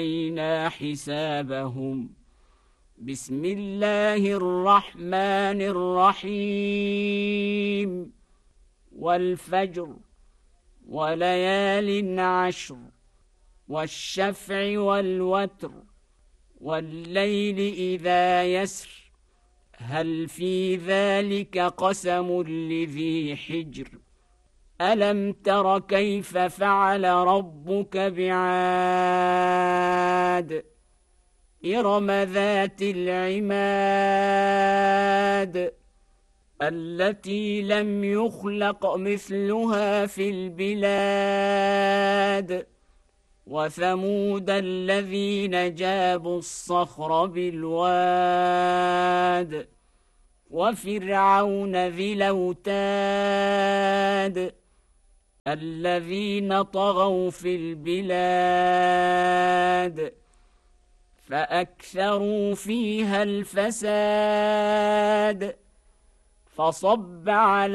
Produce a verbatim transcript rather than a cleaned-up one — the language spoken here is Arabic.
علينا حسابهم. بسم الله الرحمن الرحيم. والفجر وليال عشر والشفع والوتر والليل إذا يسر هل في ذلك قسم لذي حجر ألم تر كيف فعل ربك بعاد إرم ذات العماد التي لم يخلق مثلها في البلاد وثمود الذين جابوا الصخر بالواد وفرعون ذي الأوتاد الذين طغوا في البلاد فأكثروا فيها الفساد فصب على